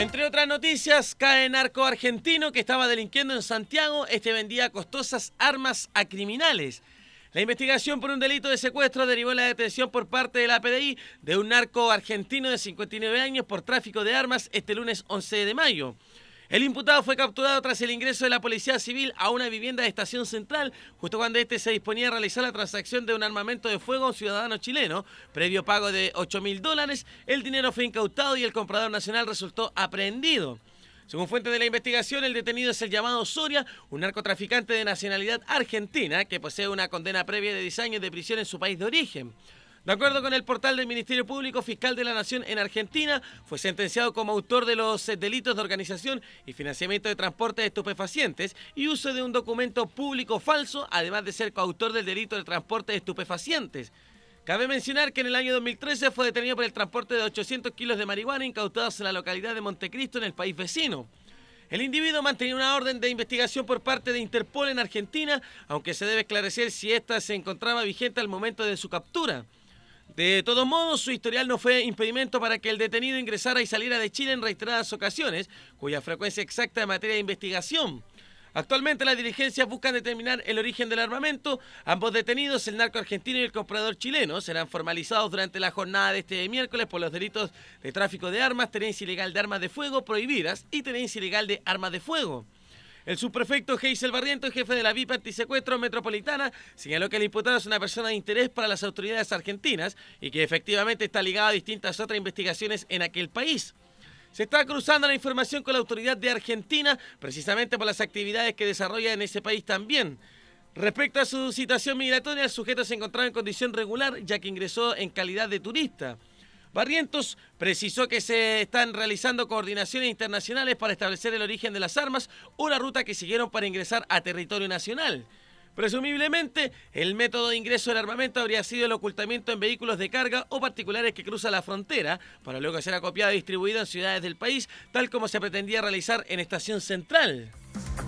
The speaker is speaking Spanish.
Entre otras noticias, cae narco argentino que estaba delinquiendo en Santiago. Este vendía costosas armas a criminales. La investigación por un delito de secuestro derivó en la detención por parte de la PDI de un narco argentino de 59 años por tráfico de armas este lunes 11 de mayo. El imputado fue capturado tras el ingreso de la Policía Civil a una vivienda de Estación Central, justo cuando este se disponía a realizar la transacción de un armamento de fuego a un ciudadano chileno. Previo pago de $8.000, el dinero fue incautado y el comprador nacional resultó aprehendido. Según fuentes de la investigación, el detenido es el llamado Soria, un narcotraficante de nacionalidad argentina que posee una condena previa de 10 años de prisión en su país de origen. De acuerdo con el portal del Ministerio Público Fiscal de la Nación en Argentina, fue sentenciado como autor de los delitos de organización y financiamiento de transporte de estupefacientes y uso de un documento público falso, además de ser coautor del delito de transporte de estupefacientes. Cabe mencionar que en el año 2013 fue detenido por el transporte de 800 kilos de marihuana incautados en la localidad de Montecristo, en el país vecino. El individuo mantenía una orden de investigación por parte de Interpol en Argentina, aunque se debe esclarecer si ésta se encontraba vigente al momento de su captura. De todos modos, su historial no fue impedimento para que el detenido ingresara y saliera de Chile en reiteradas ocasiones, cuya frecuencia exacta en materia de investigación. Actualmente las diligencias buscan determinar el origen del armamento. Ambos detenidos, el narco argentino y el comprador chileno, serán formalizados durante la jornada de este miércoles por los delitos de tráfico de armas, tenencia ilegal de armas de fuego prohibidas y tenencia ilegal de armas de fuego. El subprefecto Geisel Barrientos, jefe de la VIP Antisecuestro Metropolitana, señaló que el imputado es una persona de interés para las autoridades argentinas y que efectivamente está ligado a distintas otras investigaciones en aquel país. Se está cruzando la información con la autoridad de Argentina, precisamente por las actividades que desarrolla en ese país también. Respecto a su situación migratoria, el sujeto se encontraba en condición regular, ya que ingresó en calidad de turista. Barrientos precisó que se están realizando coordinaciones internacionales para establecer el origen de las armas o la ruta que siguieron para ingresar a territorio nacional. Presumiblemente, el método de ingreso del armamento habría sido el ocultamiento en vehículos de carga o particulares que cruzan la frontera, para luego ser acopiado y distribuido en ciudades del país, tal como se pretendía realizar en Estación Central.